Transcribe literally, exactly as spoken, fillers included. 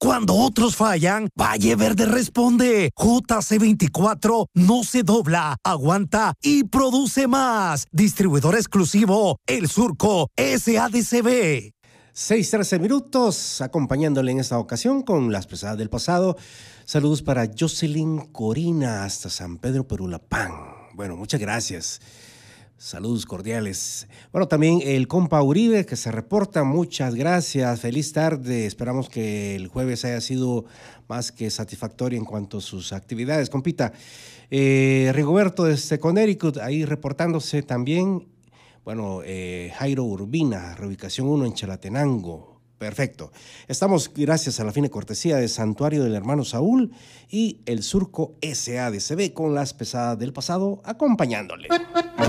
Cuando otros fallan, Valle Verde responde. J C veinticuatro no se dobla, aguanta y produce más. Distribuidor exclusivo, El Surco S A D C B. seis trece minutos, acompañándole en esta ocasión con las pesadas del pasado. Saludos para Jocelyn Corina hasta San Pedro Perulapán. Bueno, muchas gracias. Saludos cordiales. Bueno, también el compa Uribe que se reporta, muchas gracias, feliz tarde, esperamos que el jueves haya sido más que satisfactorio en cuanto a sus actividades, compita. Eh, Rigoberto desde Connecticut, ahí reportándose también, bueno, eh, Jairo Urbina, reubicación uno en Chalatenango, perfecto. Estamos gracias a la fina cortesía de Santuario del Hermano Saúl y El Surco S A D C B con las pesadas del pasado acompañándole.